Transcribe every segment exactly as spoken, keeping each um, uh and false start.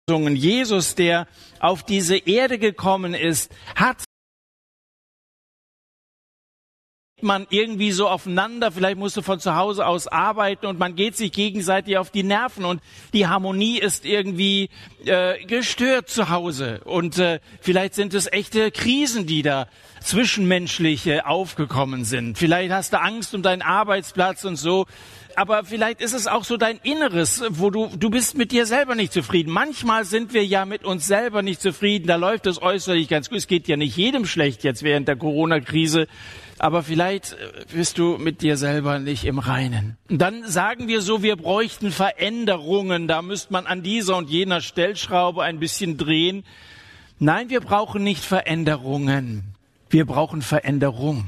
Jesus, der auf diese Erde gekommen ist, hat man irgendwie so aufeinander, vielleicht musst du von zu Hause aus arbeiten und man geht sich gegenseitig auf die Nerven und die Harmonie ist irgendwie äh, gestört zu Hause und äh, vielleicht sind es echte Krisen, die da zwischenmenschlich äh, aufgekommen sind. Vielleicht hast du Angst um deinen Arbeitsplatz und so, aber vielleicht ist es auch so dein Inneres, wo du du bist mit dir selber nicht zufrieden. Manchmal sind wir ja mit uns selber nicht zufrieden, da läuft es äußerlich ganz gut. Es geht ja nicht jedem schlecht jetzt während der Corona-Krise. Aber vielleicht bist du mit dir selber nicht im Reinen. Und dann sagen wir so, wir bräuchten Veränderungen. Da müsste man an dieser und jener Stellschraube ein bisschen drehen. Nein, wir brauchen nicht Veränderungen. Wir brauchen Veränderung.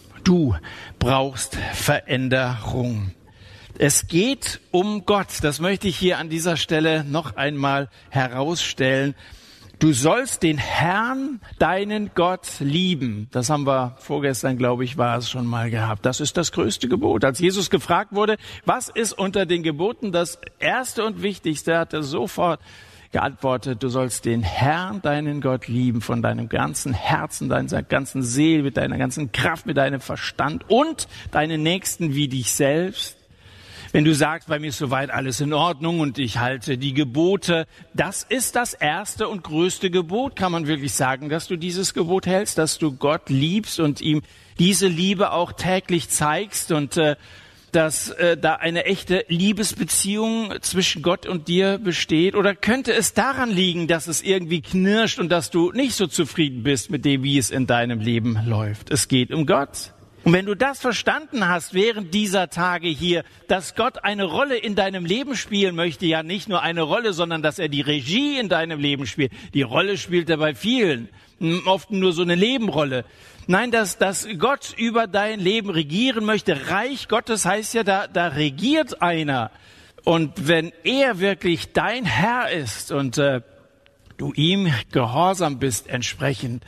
Du brauchst Veränderung. Es geht um Gott. Das möchte ich hier an dieser Stelle noch einmal herausstellen. Du sollst den Herrn, deinen Gott, lieben. Das haben wir vorgestern, glaube ich, war es schon mal gehabt. Das ist das größte Gebot. Als Jesus gefragt wurde, was ist unter den Geboten das erste und wichtigste, hat er sofort geantwortet, du sollst den Herrn, deinen Gott, lieben von deinem ganzen Herzen, deiner ganzen Seele, mit deiner ganzen Kraft, mit deinem Verstand und deinen Nächsten wie dich selbst. Wenn du sagst, bei mir ist soweit alles in Ordnung und ich halte die Gebote, das ist das erste und größte Gebot. Kann man wirklich sagen, dass du dieses Gebot hältst, dass du Gott liebst und ihm diese Liebe auch täglich zeigst und äh, dass äh, da eine echte Liebesbeziehung zwischen Gott und dir besteht? Oder könnte es daran liegen, dass es irgendwie knirscht und dass du nicht so zufrieden bist mit dem, wie es in deinem Leben läuft? Es geht um Gott. Und wenn du das verstanden hast während dieser Tage hier, dass Gott eine Rolle in deinem Leben spielen möchte, ja nicht nur eine Rolle, sondern dass er die Regie in deinem Leben spielt. Die Rolle spielt er bei vielen, oft nur so eine Nebenrolle. Nein, dass, dass Gott über dein Leben regieren möchte. Reich Gottes heißt ja, da, da regiert einer. Und wenn er wirklich dein Herr ist und äh, du ihm gehorsam bist entsprechend,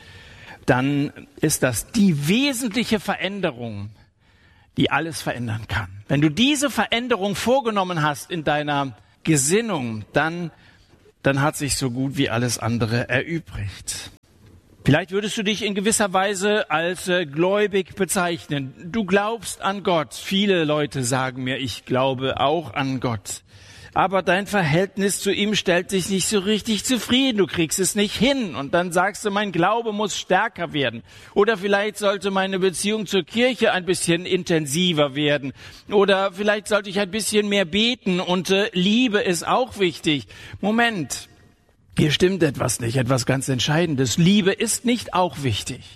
dann ist das die wesentliche Veränderung, die alles verändern kann. Wenn du diese Veränderung vorgenommen hast in deiner Gesinnung, dann, dann hat sich so gut wie alles andere erübrigt. Vielleicht würdest du dich in gewisser Weise als äh, gläubig bezeichnen. Du glaubst an Gott. Viele Leute sagen mir, ich glaube auch an Gott. Aber dein Verhältnis zu ihm stellt dich nicht so richtig zufrieden. Du kriegst es nicht hin. Und dann sagst du, mein Glaube muss stärker werden. Oder vielleicht sollte meine Beziehung zur Kirche ein bisschen intensiver werden. Oder vielleicht sollte ich ein bisschen mehr beten. Und äh, Liebe ist auch wichtig. Moment, hier stimmt etwas nicht, etwas ganz Entscheidendes. Liebe ist nicht auch wichtig.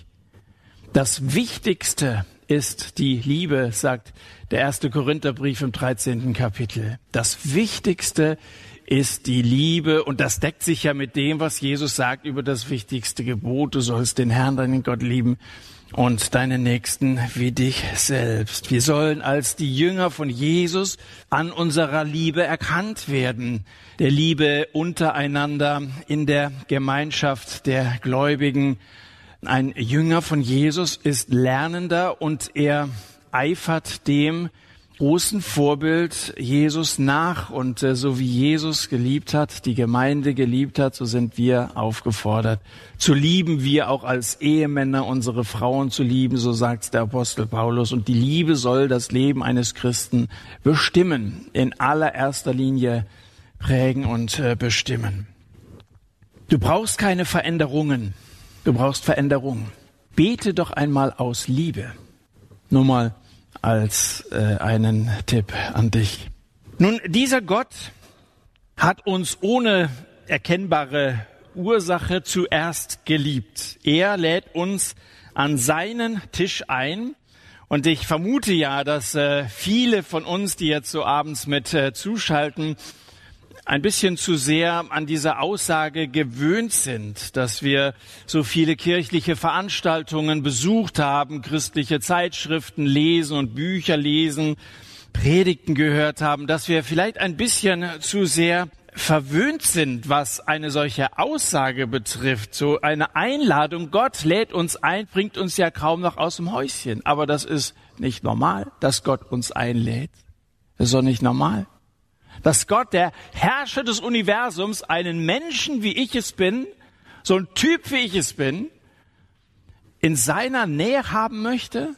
Das Wichtigste ist die Liebe, sagt der erste Korintherbrief im dreizehnten Kapitel. Das Wichtigste ist die Liebe und das deckt sich ja mit dem, was Jesus sagt über das wichtigste Gebot. Du sollst den Herrn, deinen Gott lieben und deinen Nächsten wie dich selbst. Wir sollen als die Jünger von Jesus an unserer Liebe erkannt werden. Der Liebe untereinander in der Gemeinschaft der Gläubigen. Ein Jünger von Jesus ist Lernender und er eifert dem großen Vorbild Jesus nach. Und äh, so wie Jesus geliebt hat, die Gemeinde geliebt hat, so sind wir aufgefordert zu lieben, wir auch als Ehemänner unsere Frauen zu lieben, so sagt der Apostel Paulus. Und die Liebe soll das Leben eines Christen bestimmen, in allererster Linie prägen und äh, bestimmen. Du brauchst keine Veränderungen. Du brauchst Veränderung. Bete doch einmal aus Liebe. Nur mal als äh, einen Tipp an dich. Nun, dieser Gott hat uns ohne erkennbare Ursache zuerst geliebt. Er lädt uns an seinen Tisch ein. Und ich vermute ja, dass äh, viele von uns, die jetzt so abends mit äh, zuschalten, ein bisschen zu sehr an diese Aussage gewöhnt sind, dass wir so viele kirchliche Veranstaltungen besucht haben, christliche Zeitschriften lesen und Bücher lesen, Predigten gehört haben, dass wir vielleicht ein bisschen zu sehr verwöhnt sind, was eine solche Aussage betrifft. So eine Einladung, Gott lädt uns ein, bringt uns ja kaum noch aus dem Häuschen. Aber das ist nicht normal, dass Gott uns einlädt. Das ist doch nicht normal. Dass Gott, der Herrscher des Universums, einen Menschen, wie ich es bin, so ein Typ, wie ich es bin, in seiner Nähe haben möchte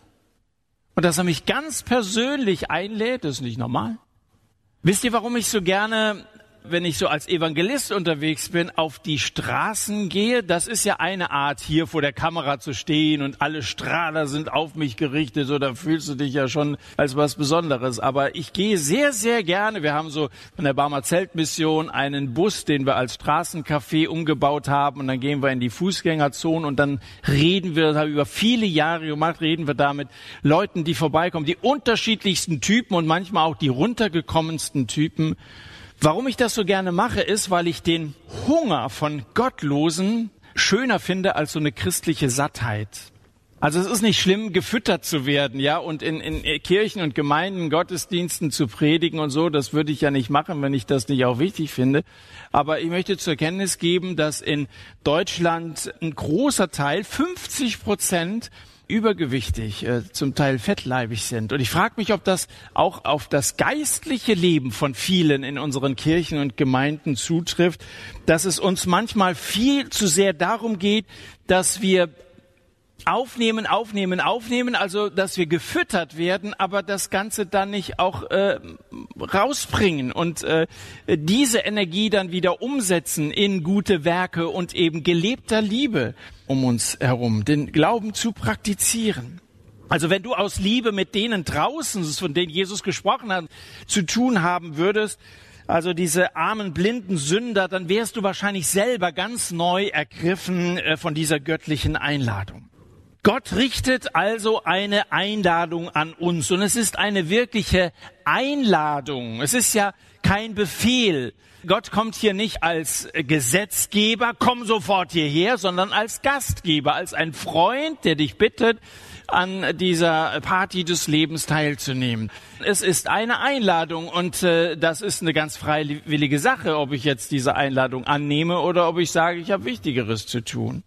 und dass er mich ganz persönlich einlädt, das ist nicht normal. Wisst ihr, warum ich so gerne, wenn ich so als Evangelist unterwegs bin, auf die Straßen gehe? Das ist ja eine Art, hier vor der Kamera zu stehen und alle Strahler sind auf mich gerichtet, so, da fühlst du dich ja schon als was Besonderes. Aber ich gehe sehr, sehr gerne, wir haben so von der Barmer Zeltmission einen Bus, den wir als Straßencafé umgebaut haben und dann gehen wir in die Fußgängerzone und dann reden wir, das habe ich über viele Jahre gemacht, reden wir da mit Leuten, die vorbeikommen, die unterschiedlichsten Typen und manchmal auch die runtergekommensten Typen. Warum ich das so gerne mache, ist, weil ich den Hunger von Gottlosen schöner finde als so eine christliche Sattheit. Also es ist nicht schlimm, gefüttert zu werden, ja, und in, in Kirchen und Gemeinden, Gottesdiensten zu predigen und so, das würde ich ja nicht machen, wenn ich das nicht auch wichtig finde. Aber ich möchte zur Kenntnis geben, dass in Deutschland ein großer Teil, fünfzig Prozent, übergewichtig, äh, zum Teil fettleibig sind. Und ich frage mich, ob das auch auf das geistliche Leben von vielen in unseren Kirchen und Gemeinden zutrifft, dass es uns manchmal viel zu sehr darum geht, dass wir aufnehmen, aufnehmen, aufnehmen, also dass wir gefüttert werden, aber das Ganze dann nicht auch äh, rausbringen und äh, diese Energie dann wieder umsetzen in gute Werke und eben gelebter Liebe um uns herum, den Glauben zu praktizieren. Also wenn du aus Liebe mit denen draußen, von denen Jesus gesprochen hat, zu tun haben würdest, also diese armen, blinden Sünder, dann wärst du wahrscheinlich selber ganz neu ergriffen äh, von dieser göttlichen Einladung. Gott richtet also eine Einladung an uns und es ist eine wirkliche Einladung. Es ist ja kein Befehl. Gott kommt hier nicht als Gesetzgeber, komm sofort hierher, sondern als Gastgeber, als ein Freund, der dich bittet, an dieser Party des Lebens teilzunehmen. Es ist eine Einladung und äh, das ist eine ganz freiwillige Sache, ob ich jetzt diese Einladung annehme oder ob ich sage, ich habe Wichtigeres zu tun.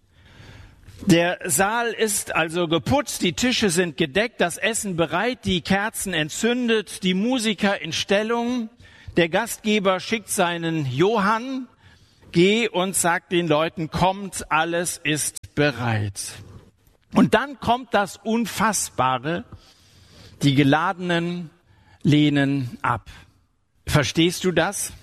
Der Saal ist also geputzt, die Tische sind gedeckt, das Essen bereit, die Kerzen entzündet, die Musiker in Stellung. Der Gastgeber schickt seinen Johann, geh und sagt den Leuten, kommt, alles ist bereit. Und dann kommt das Unfassbare, die Geladenen lehnen ab. Verstehst du das?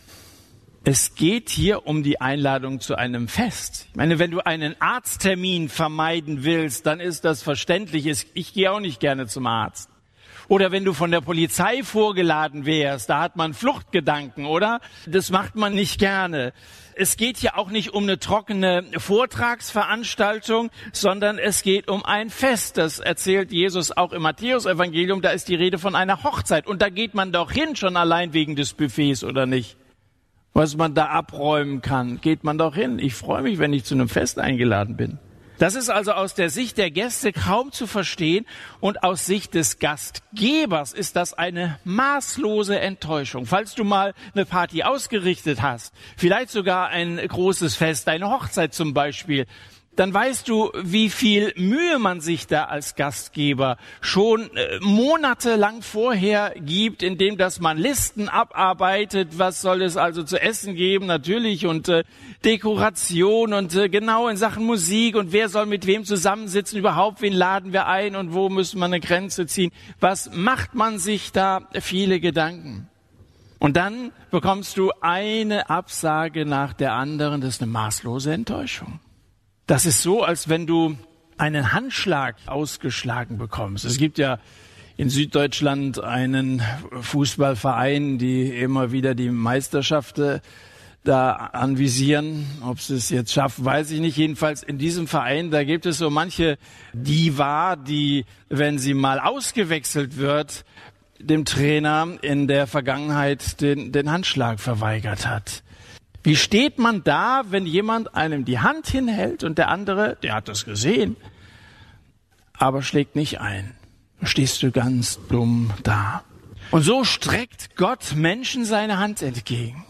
Es geht hier um die Einladung zu einem Fest. Ich meine, wenn du einen Arzttermin vermeiden willst, dann ist das verständlich. Ich gehe auch nicht gerne zum Arzt. Oder wenn du von der Polizei vorgeladen wärst, da hat man Fluchtgedanken, oder? Das macht man nicht gerne. Es geht hier auch nicht um eine trockene Vortragsveranstaltung, sondern es geht um ein Fest. Das erzählt Jesus auch im Matthäus-Evangelium. Da ist die Rede von einer Hochzeit. Und da geht man doch hin, schon allein wegen des Buffets, oder nicht? Was man da abräumen kann, geht man doch hin. Ich freue mich, wenn ich zu einem Fest eingeladen bin. Das ist also aus der Sicht der Gäste kaum zu verstehen und aus Sicht des Gastgebers ist das eine maßlose Enttäuschung. Falls du mal eine Party ausgerichtet hast, vielleicht sogar ein großes Fest, eine Hochzeit zum Beispiel, dann weißt du, wie viel Mühe man sich da als Gastgeber schon äh, monatelang vorher gibt, indem dass man Listen abarbeitet, was soll es also zu essen geben, natürlich, und äh, Dekoration und äh, genau in Sachen Musik und wer soll mit wem zusammensitzen, überhaupt, wen laden wir ein und wo müssen wir eine Grenze ziehen. Was macht man sich da viele Gedanken? Und dann bekommst du eine Absage nach der anderen, das ist eine maßlose Enttäuschung. Das ist so, als wenn du einen Handschlag ausgeschlagen bekommst. Es gibt ja in Süddeutschland einen Fußballverein, die immer wieder die Meisterschaft da anvisieren. Ob sie es jetzt schaffen, weiß ich nicht. Jedenfalls in diesem Verein, da gibt es so manche Diva, die, wenn sie mal ausgewechselt wird, dem Trainer in der Vergangenheit den, den Handschlag verweigert hat. Wie steht man da, wenn jemand einem die Hand hinhält und der andere, der hat das gesehen, aber schlägt nicht ein? Da stehst du ganz dumm da. Und so streckt Gott Menschen seine Hand entgegen.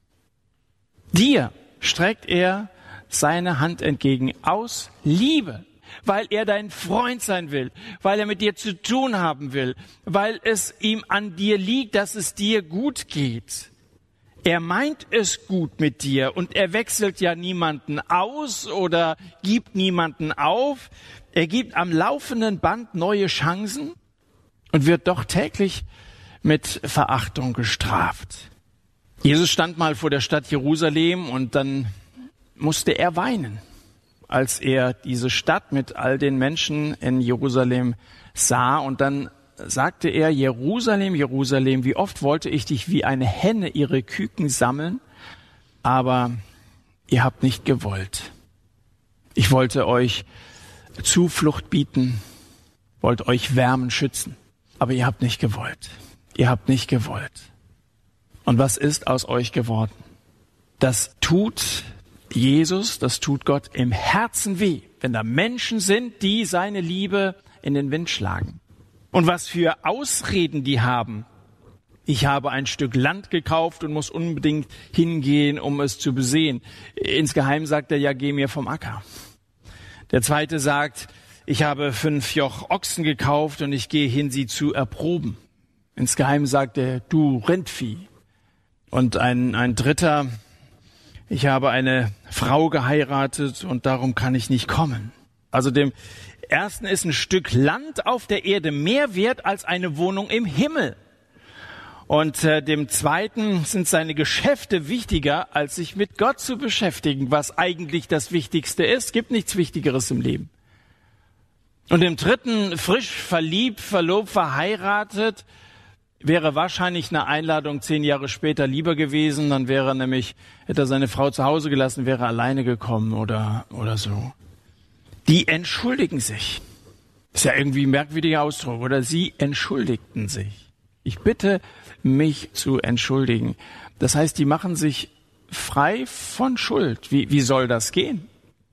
Dir streckt er seine Hand entgegen aus Liebe, weil er dein Freund sein will, weil er mit dir zu tun haben will, weil es ihm an dir liegt, dass es dir gut geht. Er meint es gut mit dir und er wechselt ja niemanden aus oder gibt niemanden auf. Er gibt am laufenden Band neue Chancen und wird doch täglich mit Verachtung gestraft. Jesus stand mal vor der Stadt Jerusalem und dann musste er weinen, als er diese Stadt mit all den Menschen in Jerusalem sah. Und dann sagte er, Jerusalem, Jerusalem, wie oft wollte ich dich wie eine Henne ihre Küken sammeln, aber ihr habt nicht gewollt. Ich wollte euch Zuflucht bieten, wollte euch wärmen, schützen, aber ihr habt nicht gewollt. Ihr habt nicht gewollt. Und was ist aus euch geworden? Das tut Jesus, das tut Gott im Herzen weh, wenn da Menschen sind, die seine Liebe in den Wind schlagen. Und was für Ausreden die haben. Ich habe ein Stück Land gekauft und muss unbedingt hingehen, um es zu besehen. Insgeheim sagt er, ja, geh mir vom Acker. Der zweite sagt, ich habe fünf Joch Ochsen gekauft und ich gehe hin, sie zu erproben. Insgeheim sagt er, du Rindvieh. Und ein, ein dritter, ich habe eine Frau geheiratet und darum kann ich nicht kommen. Also dem ersten ist ein Stück Land auf der Erde mehr wert als eine Wohnung im Himmel. Und äh, dem zweiten sind seine Geschäfte wichtiger, als sich mit Gott zu beschäftigen, was eigentlich das Wichtigste ist. Es gibt nichts Wichtigeres im Leben. Und dem dritten, frisch verliebt, verlobt, verheiratet, wäre wahrscheinlich eine Einladung zehn Jahre später lieber gewesen. Dann wäre er nämlich, hätte er seine Frau zu Hause gelassen, wäre alleine gekommen oder oder so. Die entschuldigen sich. Ist ja irgendwie ein merkwürdiger Ausdruck. Oder sie entschuldigten sich. Ich bitte mich zu entschuldigen. Das heißt, die machen sich frei von Schuld. Wie, wie soll das gehen?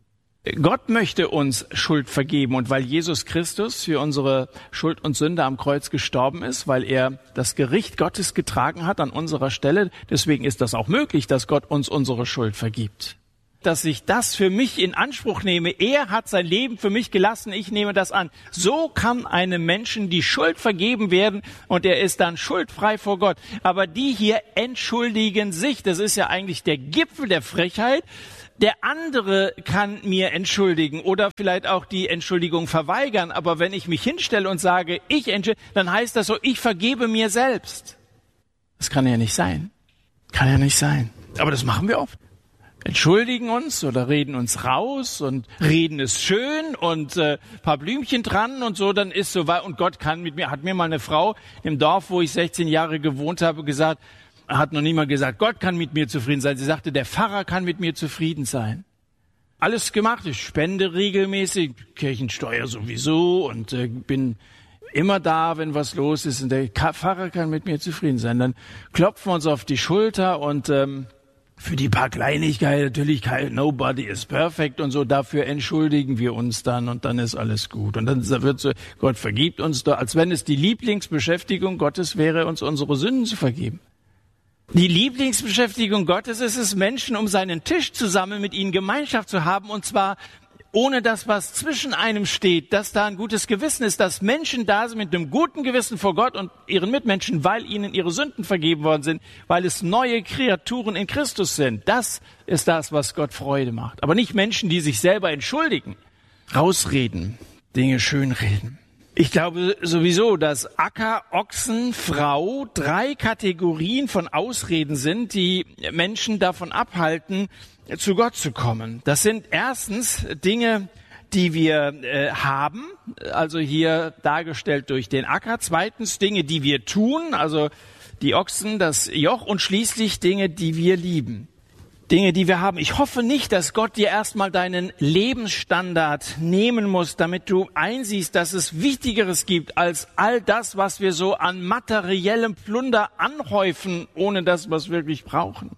Gott möchte uns Schuld vergeben. Und weil Jesus Christus für unsere Schuld und Sünde am Kreuz gestorben ist, weil er das Gericht Gottes getragen hat an unserer Stelle, deswegen ist das auch möglich, dass Gott uns unsere Schuld vergibt. Dass ich das für mich in Anspruch nehme. Er hat sein Leben für mich gelassen, ich nehme das an. So kann einem Menschen die Schuld vergeben werden und er ist dann schuldfrei vor Gott. Aber die hier entschuldigen sich. Das ist ja eigentlich der Gipfel der Frechheit. Der andere kann mir entschuldigen oder vielleicht auch die Entschuldigung verweigern. Aber wenn ich mich hinstelle und sage, ich entschuldige, dann heißt das so, ich vergebe mir selbst. Das kann ja nicht sein. Kann ja nicht sein. Aber das machen wir oft. Entschuldigen uns oder reden uns raus und reden es schön und äh, paar Blümchen dran und so, dann ist so weit. Und Gott kann mit mir, hat mir mal eine Frau im Dorf, wo ich sechzehn Jahre gewohnt habe, gesagt, hat noch niemand gesagt, Gott kann mit mir zufrieden sein. Sie sagte, der Pfarrer kann mit mir zufrieden sein. Alles gemacht, ich spende regelmäßig, Kirchensteuer sowieso und äh, bin immer da, wenn was los ist. Und der Pfarrer kann mit mir zufrieden sein. Dann klopfen wir uns auf die Schulter und ähm, für die paar Kleinigkeiten, natürlich, nobody is perfect und so, dafür entschuldigen wir uns dann und dann ist alles gut. Und dann wird so, Gott vergibt uns doch, als wenn es die Lieblingsbeschäftigung Gottes wäre, uns unsere Sünden zu vergeben. Die Lieblingsbeschäftigung Gottes ist es, Menschen um seinen Tisch zu sammeln, mit ihnen Gemeinschaft zu haben und zwar ohne das, was zwischen einem steht, dass da ein gutes Gewissen ist, dass Menschen da sind mit einem guten Gewissen vor Gott und ihren Mitmenschen, weil ihnen ihre Sünden vergeben worden sind, weil es neue Kreaturen in Christus sind. Das ist das, was Gott Freude macht. Aber nicht Menschen, die sich selber entschuldigen, rausreden, Dinge schönreden. Ich glaube sowieso, dass Acker, Ochsen, Frau drei Kategorien von Ausreden sind, die Menschen davon abhalten, zu Gott zu kommen. Das sind erstens Dinge, die wir äh, haben, also hier dargestellt durch den Acker. Zweitens Dinge, die wir tun, also die Ochsen, das Joch. Und schließlich Dinge, die wir lieben. Dinge, die wir haben. Ich hoffe nicht, dass Gott dir erstmal deinen Lebensstandard nehmen muss, damit du einsiehst, dass es Wichtigeres gibt als all das, was wir so an materiellem Plunder anhäufen, ohne das, was wir wirklich brauchen.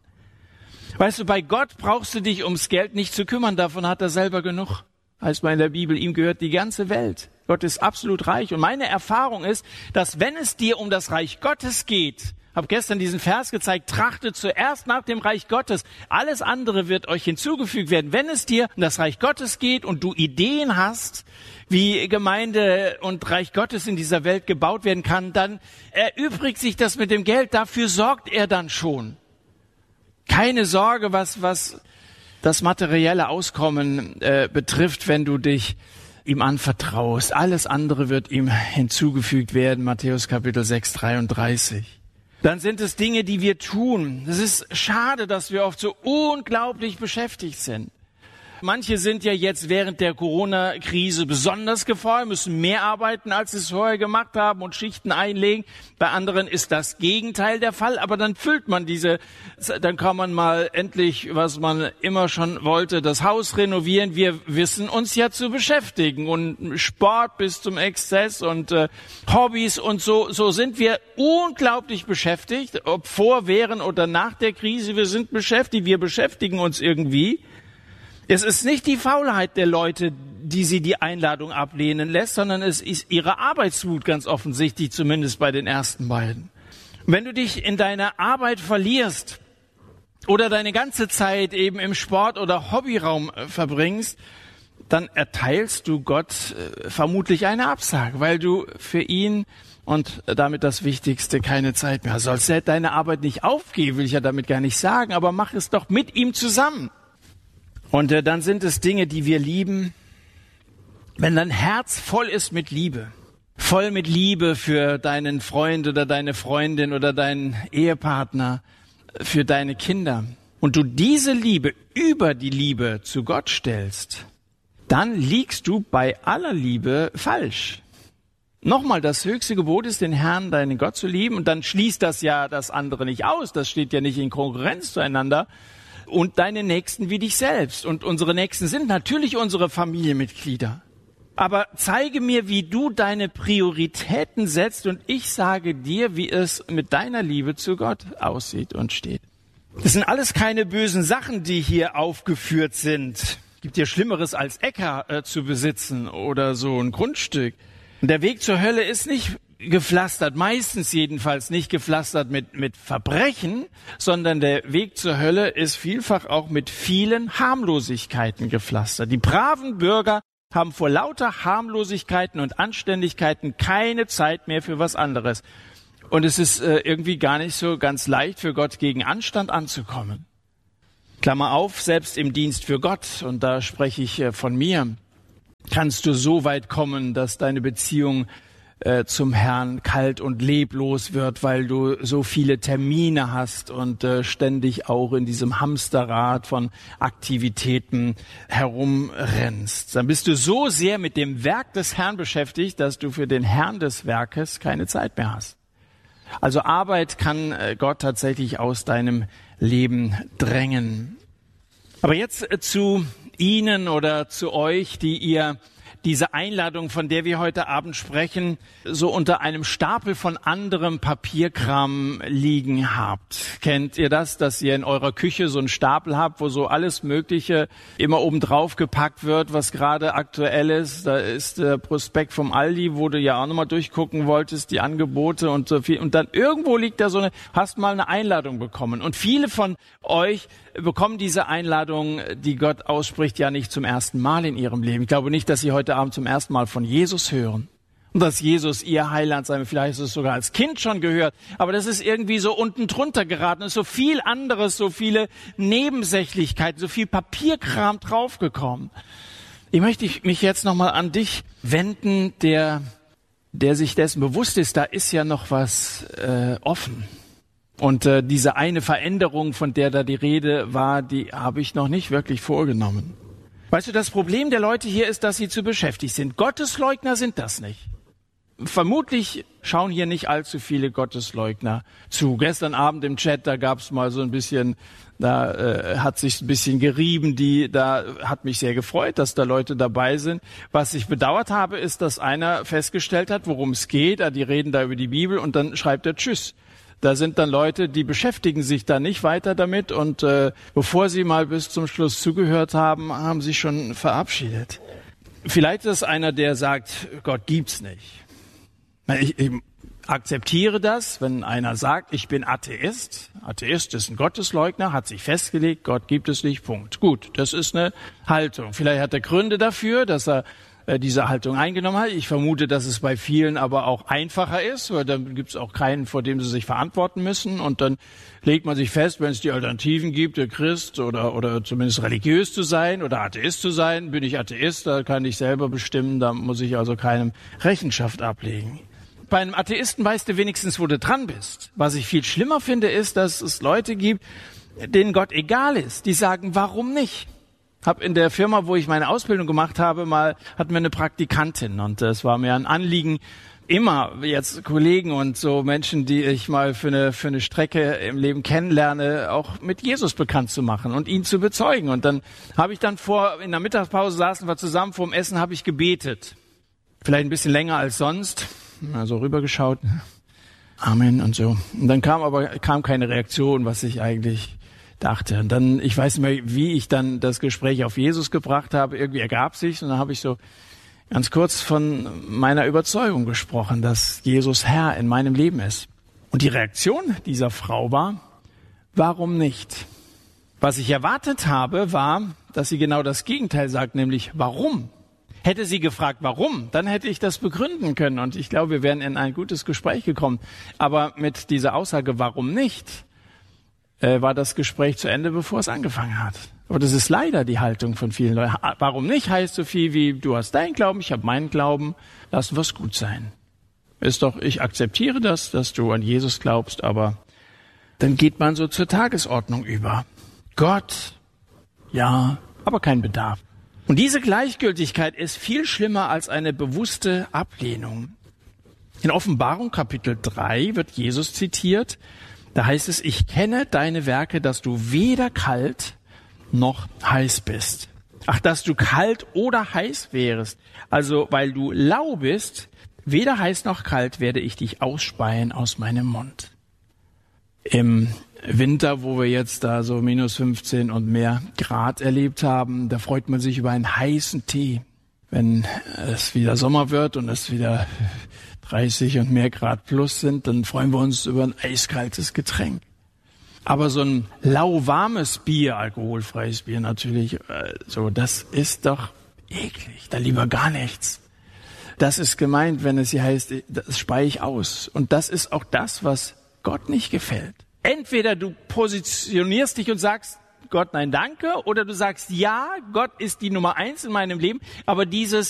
Weißt du, bei Gott brauchst du dich ums Geld nicht zu kümmern, davon hat er selber genug. Heißt mal in der Bibel, ihm gehört die ganze Welt. Gott ist absolut reich. Und meine Erfahrung ist, dass wenn es dir um das Reich Gottes geht, habe gestern diesen Vers gezeigt, trachtet zuerst nach dem Reich Gottes. Alles andere wird euch hinzugefügt werden. Wenn es dir um das Reich Gottes geht und du Ideen hast, wie Gemeinde und Reich Gottes in dieser Welt gebaut werden kann, dann erübrigt sich das mit dem Geld. Dafür sorgt er dann schon. Keine Sorge, was, was das materielle Auskommen äh, betrifft, wenn du dich ihm anvertraust. Alles andere wird ihm hinzugefügt werden. Matthäus Kapitel sechs, dreiunddreißig. Dann sind es Dinge, die wir tun. Es ist schade, dass wir oft so unglaublich beschäftigt sind. Manche sind ja jetzt während der Corona-Krise besonders gefordert, müssen mehr arbeiten, als sie es vorher gemacht haben und Schichten einlegen. Bei anderen ist das Gegenteil der Fall, aber dann füllt man diese, dann kann man mal endlich, was man immer schon wollte, das Haus renovieren. Wir wissen uns ja zu beschäftigen und Sport bis zum Exzess und äh, Hobbys und so, so sind wir unglaublich beschäftigt, ob vor, während oder nach der Krise. Wir sind beschäftigt, wir beschäftigen uns irgendwie. Es ist nicht die Faulheit der Leute, die sie die Einladung ablehnen lässt, sondern es ist ihre Arbeitswut ganz offensichtlich, zumindest bei den ersten beiden. Und wenn du dich in deiner Arbeit verlierst oder deine ganze Zeit eben im Sport- oder Hobbyraum verbringst, dann erteilst du Gott vermutlich eine Absage, weil du für ihn und damit das Wichtigste keine Zeit mehr hast. Sollst du deine Arbeit nicht aufgeben, will ich ja damit gar nicht sagen, aber mach es doch mit ihm zusammen. Und äh, dann sind es Dinge, die wir lieben. Wenn dein Herz voll ist mit Liebe, voll mit Liebe für deinen Freund oder deine Freundin oder deinen Ehepartner, für deine Kinder, und du diese Liebe über die Liebe zu Gott stellst, dann liegst du bei aller Liebe falsch. Nochmal, das höchste Gebot ist, den Herrn, deinen Gott zu lieben, und dann schließt das ja das andere nicht aus. Das steht ja nicht in Konkurrenz zueinander. Und deine Nächsten wie dich selbst. Und unsere Nächsten sind natürlich unsere Familienmitglieder. Aber zeige mir, wie du deine Prioritäten setzt, und ich sage dir, wie es mit deiner Liebe zu Gott aussieht und steht. Das sind alles keine bösen Sachen, die hier aufgeführt sind. Gibt ja Schlimmeres als Äcker äh, zu besitzen oder so ein Grundstück. Und der Weg zur Hölle ist nicht gepflastert, meistens jedenfalls nicht gepflastert mit, mit Verbrechen, sondern der Weg zur Hölle ist vielfach auch mit vielen Harmlosigkeiten gepflastert. Die braven Bürger haben vor lauter Harmlosigkeiten und Anständigkeiten keine Zeit mehr für was anderes. Und es ist äh, irgendwie gar nicht so ganz leicht für Gott gegen Anstand anzukommen. Klammer auf, selbst im Dienst für Gott, und da spreche ich äh, von mir, kannst du so weit kommen, dass deine Beziehung äh, zum Herrn kalt und leblos wird, weil du so viele Termine hast und äh, ständig auch in diesem Hamsterrad von Aktivitäten herumrennst. Dann bist du so sehr mit dem Werk des Herrn beschäftigt, dass du für den Herrn des Werkes keine Zeit mehr hast. Also Arbeit kann äh, Gott tatsächlich aus deinem Leben drängen. Aber jetzt äh, zu Ihnen oder zu euch, die ihr diese Einladung, von der wir heute Abend sprechen, so unter einem Stapel von anderem Papierkram liegen habt. Kennt ihr das, dass ihr in eurer Küche so einen Stapel habt, wo so alles Mögliche immer oben drauf gepackt wird, was gerade aktuell ist? Da ist der Prospekt vom Aldi, wo du ja auch nochmal durchgucken wolltest, die Angebote und so viel. Und dann irgendwo liegt da so eine, hast mal eine Einladung bekommen. Und viele von euch bekommen diese Einladung, die Gott ausspricht, ja nicht zum ersten Mal in ihrem Leben. Ich glaube nicht, dass sie heute Abend zum ersten Mal von Jesus hören. Und dass Jesus ihr Heiland sei, vielleicht ist es sogar als Kind schon gehört. Aber das ist irgendwie so unten drunter geraten. Es ist so viel anderes, so viele Nebensächlichkeiten, so viel Papierkram draufgekommen. Ich möchte mich jetzt nochmal an dich wenden, der, der sich dessen bewusst ist, da ist ja noch was äh, offen. Und äh, diese eine Veränderung, von der da die Rede war, die habe ich noch nicht wirklich vorgenommen. Weißt du, das Problem der Leute hier ist, dass sie zu beschäftigt sind. Gottesleugner sind das nicht. Vermutlich schauen hier nicht allzu viele Gottesleugner zu. Gestern Abend im Chat, da gab es mal so ein bisschen, da äh, hat sich ein bisschen gerieben, die, da hat mich sehr gefreut, dass da Leute dabei sind. Was ich bedauert habe, ist, dass einer festgestellt hat, worum es geht. Die reden da über die Bibel und dann schreibt er Tschüss. Da sind dann Leute, die beschäftigen sich da nicht weiter damit und äh, bevor sie mal bis zum Schluss zugehört haben, haben sie schon verabschiedet. Vielleicht ist es einer, der sagt, Gott gibt's nicht. Ich, ich akzeptiere das, wenn einer sagt, ich bin Atheist. Atheist ist ein Gottesleugner, hat sich festgelegt, Gott gibt es nicht, Punkt. Gut, das ist eine Haltung. Vielleicht hat er Gründe dafür, dass er äh, diese Haltung eingenommen hat. Ich vermute, dass es bei vielen aber auch einfacher ist, weil dann gibt es auch keinen, vor dem sie sich verantworten müssen. Und dann legt man sich fest, wenn es die Alternativen gibt, der Christ oder oder zumindest religiös zu sein oder Atheist zu sein. Bin ich Atheist, da kann ich selber bestimmen, da muss ich also keinem Rechenschaft ablegen. Bei einem Atheisten weißt du wenigstens, wo du dran bist. Was ich viel schlimmer finde, ist, dass es Leute gibt, denen Gott egal ist. Die sagen, warum nicht? Hab in der Firma, wo ich meine Ausbildung gemacht habe, mal hatten wir eine Praktikantin und es war mir ein Anliegen, immer jetzt Kollegen und so Menschen, die ich mal für eine für eine Strecke im Leben kennenlerne, auch mit Jesus bekannt zu machen und ihn zu bezeugen. Und dann habe ich dann vor in der Mittagspause saßen wir zusammen vorm Essen, habe ich gebetet, vielleicht ein bisschen länger als sonst. Also rübergeschaut, Amen und so. Und dann kam aber kam keine Reaktion, was ich eigentlich dachte. Und dann, ich weiß nicht mehr, wie ich dann das Gespräch auf Jesus gebracht habe. Irgendwie ergab sich und dann habe ich so ganz kurz von meiner Überzeugung gesprochen, dass Jesus Herr in meinem Leben ist. Und die Reaktion dieser Frau war, warum nicht? Was ich erwartet habe, war, dass sie genau das Gegenteil sagt, nämlich warum? Hätte sie gefragt, warum, dann hätte ich das begründen können. Und ich glaube, wir wären in ein gutes Gespräch gekommen. Aber mit dieser Aussage, warum nicht, äh, war das Gespräch zu Ende, bevor es angefangen hat. Aber das ist leider die Haltung von vielen Leuten. Warum nicht heißt so viel wie, du hast deinen Glauben, ich habe meinen Glauben, lassen wir es gut sein. Ist doch, ich akzeptiere das, dass du an Jesus glaubst, aber dann geht man so zur Tagesordnung über. Gott, ja, aber kein Bedarf. Und diese Gleichgültigkeit ist viel schlimmer als eine bewusste Ablehnung. In Offenbarung Kapitel drei wird Jesus zitiert. Da heißt es, ich kenne deine Werke, dass du weder kalt noch heiß bist. Ach, dass du kalt oder heiß wärest. Also, weil du lau bist, weder heiß noch kalt, werde ich dich ausspeien aus meinem Mund. Im Winter, wo wir jetzt da so minus fünfzehn und mehr Grad erlebt haben, da freut man sich über einen heißen Tee. Wenn es wieder Sommer wird und es wieder dreißig und mehr Grad plus sind, dann freuen wir uns über ein eiskaltes Getränk. Aber so ein lauwarmes Bier, alkoholfreies Bier natürlich, so, das ist doch eklig. Da lieber gar nichts. Das ist gemeint, wenn es hier heißt, das speie ich aus. Und das ist auch das, was Gott nicht gefällt. Entweder du positionierst dich und sagst, Gott, nein, danke, oder du sagst, ja, Gott ist die Nummer eins in meinem Leben, aber dieses